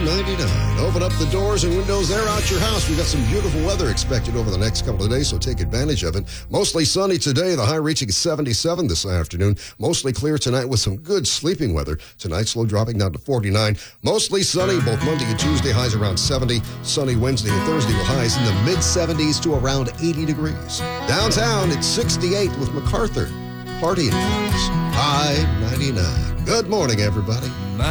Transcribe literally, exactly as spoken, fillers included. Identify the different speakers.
Speaker 1: ninety-nine. Open up the doors and windows, air out your house. We've got some beautiful weather expected over the next couple of days, so take advantage of it. Mostly sunny today, the high reaching seventy-seven this afternoon. Mostly clear tonight with some good sleeping weather. Tonight's low dropping down to forty-nine. Mostly sunny both Monday and Tuesday, highs around seventy. Sunny Wednesday and Thursday with highs in the mid-seventies to around eighty degrees. Downtown, it's sixty-eight with MacArthur. Party and Friends. High ninety-nine. Good morning, everybody.